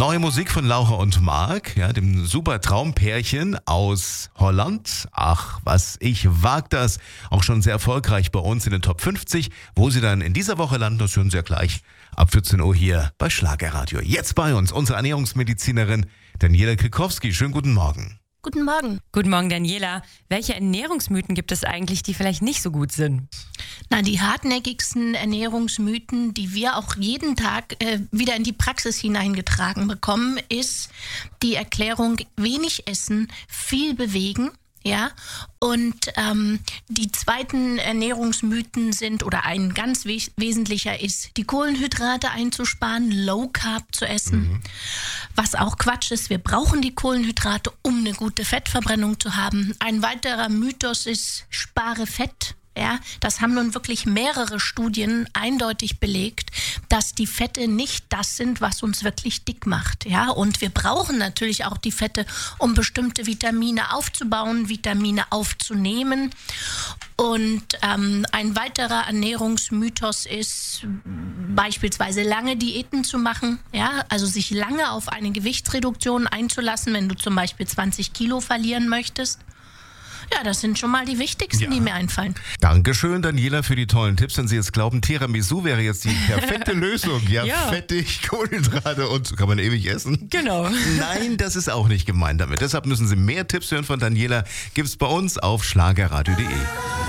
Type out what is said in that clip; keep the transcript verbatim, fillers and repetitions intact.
Neue Musik von Laura und Marc, ja, dem super Traumpärchen aus Holland. Ach, was, ich wag das. Auch schon sehr erfolgreich bei uns in den Top fünfzig. Wo sie dann in dieser Woche landen, das hören Sie ja gleich ab vierzehn Uhr hier bei Schlagerradio. Jetzt bei uns unsere Ernährungsmedizinerin Daniela Krikowski. Schönen guten Morgen. Guten Morgen. Guten Morgen, Daniela. Welche Ernährungsmythen gibt es eigentlich, die vielleicht nicht so gut sind? Na, die hartnäckigsten Ernährungsmythen, die wir auch jeden Tag äh, wieder in die Praxis hineingetragen bekommen, ist die Erklärung: wenig essen, viel bewegen. Ja, und ähm, die zweiten Ernährungsmythen sind, oder ein ganz wes- wesentlicher ist, die Kohlenhydrate einzusparen, Low Carb zu essen. Mhm. Was auch Quatsch ist, wir brauchen die Kohlenhydrate, um eine gute Fettverbrennung zu haben. Ein weiterer Mythos ist, spare Fett. Ja, das haben nun wirklich mehrere Studien eindeutig belegt, dass die Fette nicht das sind, was uns wirklich dick macht. Ja, und wir brauchen natürlich auch die Fette, um bestimmte Vitamine aufzubauen, Vitamine aufzunehmen. Und ähm, ein weiterer Ernährungsmythos ist beispielsweise lange Diäten zu machen, ja, also sich lange auf eine Gewichtsreduktion einzulassen, wenn du zum Beispiel zwanzig Kilo verlieren möchtest. Ja, das sind schon mal die wichtigsten, ja, die mir einfallen. Dankeschön, Daniela, für die tollen Tipps. Wenn Sie jetzt glauben, Tiramisu wäre jetzt die perfekte Lösung. Ja, ja, fettig, Kohlenhydrate und kann man ewig essen. Genau. Nein, das ist auch nicht gemeint damit. Deshalb müssen Sie mehr Tipps hören von Daniela. Gibt's bei uns auf schlagerradio punkt de.